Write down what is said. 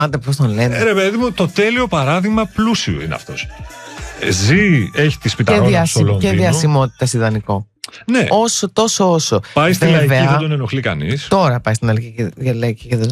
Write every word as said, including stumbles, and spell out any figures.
Άντε, πώς τον λένε. Ε, ρε παιδί μου, το τέλειο παράδειγμα πλούσιο είναι αυτός. Ζει, έχει τη σπιταρόνα στο Λονδίνο. Και διασημότητα ιδανικό. Ναι. Όσο, τόσο όσο. Πάει στη Βέβαια, Λαϊκή, δεν τον ενοχλεί κανείς. Τώρα πάει στην Λαϊκή και δεν